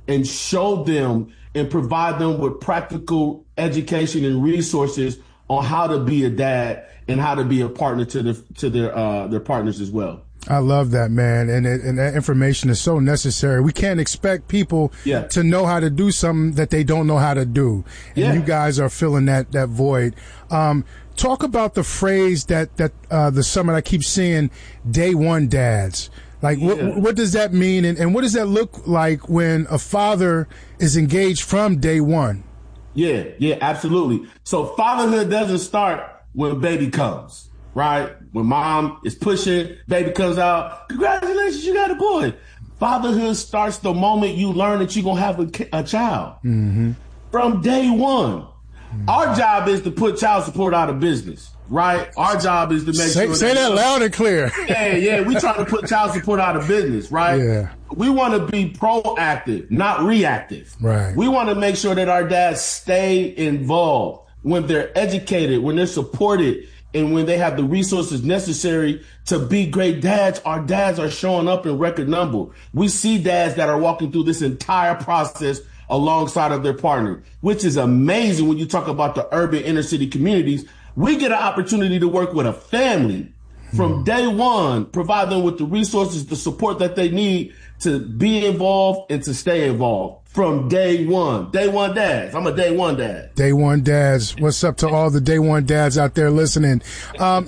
and show them and provide them with practical education and resources on how to be a dad and how to be a partner to their partners as well. I love that, man. And that information is so necessary. We can't expect people to know how to do something that they don't know how to do. And you guys are filling that void. Talk about the phrase that the summit, I keep seeing, day one dads. Like, what does that mean? And what does that look like when a father is engaged from day one? Yeah, absolutely. So fatherhood doesn't start when baby comes, right? When mom is pushing, baby comes out, congratulations, you got a boy. Fatherhood starts the moment you learn that you're going to have a child. Mm-hmm. From day one. Mm-hmm. Our job is to put child support out of business, right? Our job is to make sure. Say that loud and clear. Yeah. We try to put child support out of business, right? Yeah. We want to be proactive, not reactive. Right. We want to make sure that our dads stay involved when they're educated, when they're supported, and when they have the resources necessary to be great dads. Our dads are showing up in record number. We see dads that are walking through this entire process alongside of their partner, which is amazing when you talk about the urban inner city communities. We get an opportunity to work with a family from day one, provide them with the resources, the support that they need to be involved and to stay involved from day one. Day one dads. I'm a day one dad. Day one dads. What's up to all the day one dads out there listening? Now,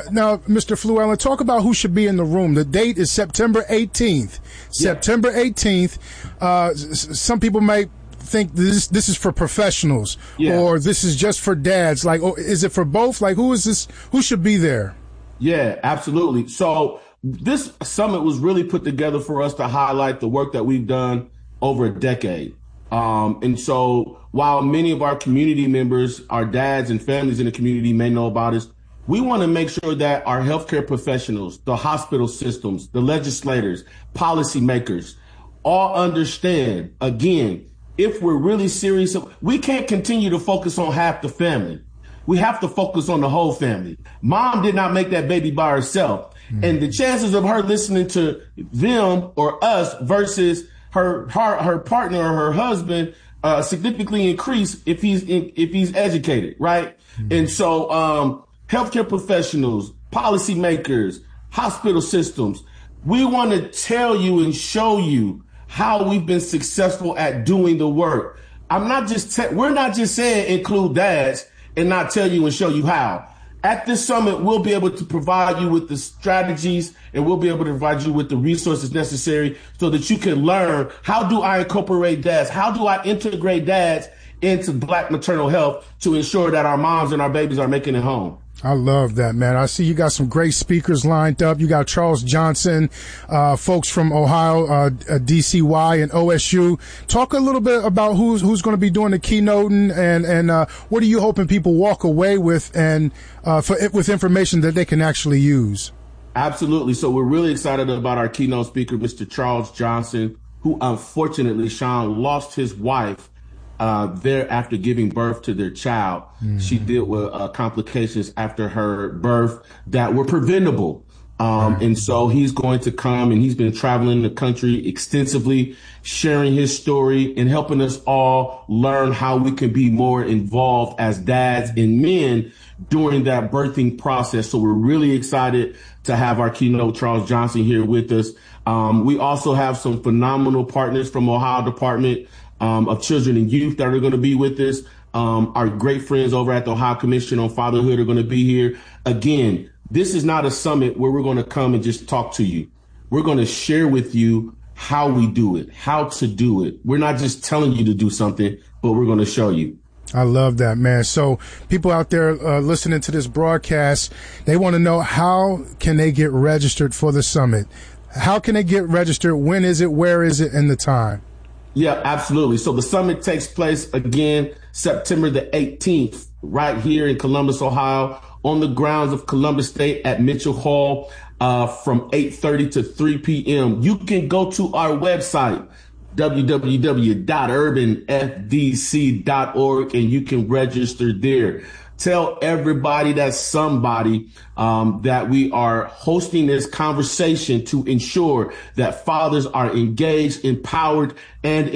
Mr. Fluellen, talk about who should be in the room. The date is September 18th. September 18th. Some people might think this is for professionals or this is just for dads. Like, is it for both? Like, who is this? Who should be there? Yeah, absolutely. So this summit was really put together for us to highlight the work that we've done over a decade. And so while many of our community members, our dads and families in the community may know about us, we want to make sure that our healthcare professionals, the hospital systems, the legislators, policymakers all understand, again, if we're really serious, we can't continue to focus on half the family. We have to focus on the whole family. Mom did not make that baby by herself. Mm-hmm. And the chances of her listening to them or us versus her partner or her husband significantly increase if he's educated, right? Mm-hmm. And so healthcare professionals, policymakers, hospital systems, we want to tell you and show you how we've been successful at doing the work. We're not just saying include dads and not tell you and show you how. At this summit, we'll be able to provide you with the strategies and we'll be able to provide you with the resources necessary so that you can learn, how do I incorporate dads? How do I integrate dads into Black maternal health to ensure that our moms and our babies are making it home? I love that, man. I see you got some great speakers lined up. You got Charles Johnson, folks from Ohio, DCY and OSU. Talk a little bit about who's going to be doing the keynoting and what are you hoping people walk away with and with information that they can actually use? Absolutely. So we're really excited about our keynote speaker, Mr. Charles Johnson, who unfortunately, Sean, lost his wife there after giving birth to their child. Mm-hmm. She dealt with complications after her birth that were preventable. And so he's going to come, and he's been traveling the country extensively, sharing his story and helping us all learn how we can be more involved as dads and men during that birthing process. So we're really excited to have our keynote, Charles Johnson, here with us. We also have some phenomenal partners from Ohio Department of Children and Youth that are going to be with us. Our great friends over at the Ohio Commission on Fatherhood are going to be here. Again, this is not a summit where we're going to come and just talk to you. We're going to share with you how we do it, how to do it. We're not just telling you to do something, but we're going to show you. I love that, man. So people out there listening to this broadcast, they want to know, how can they get registered for the summit? How can they get registered? When is it? Where is it? And the time? Yeah, absolutely. So the summit takes place again, September the 18th, right here in Columbus, Ohio, on the grounds of Columbus State at Mitchell Hall, from 8:30 to 3 p.m. You can go to our website, www.urbanfdc.org, and you can register there. Tell everybody that's somebody that we are hosting this conversation to ensure that fathers are engaged, empowered, and